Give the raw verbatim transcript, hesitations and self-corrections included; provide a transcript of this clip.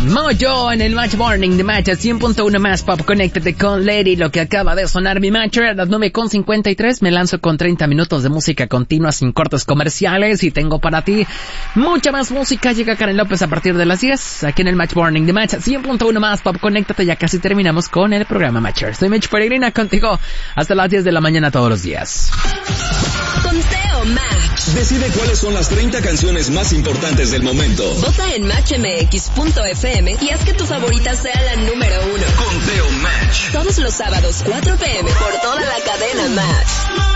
Mojo en el Match Morning de Match cien punto uno más pop. Conéctate con Lady, lo que acaba de sonar mi Matcher a las nueve con cincuenta y tres. Me lanzo con treinta minutos de música continua sin cortes comerciales y tengo para ti mucha más música. Llega Karen López a partir de las diez aquí en el Match Morning de Match cien punto uno más pop. Conéctate, ya casi terminamos con el programa Matcher. Soy Mitch Peregrina contigo hasta las diez de la mañana todos los días. Conteo Match. Decide cuáles son las treinta canciones más importantes del momento. Vota en match m x punto f m y haz que tu favorita sea la número uno. Conteo Match. Todos los sábados, cuatro p m por toda la cadena Match.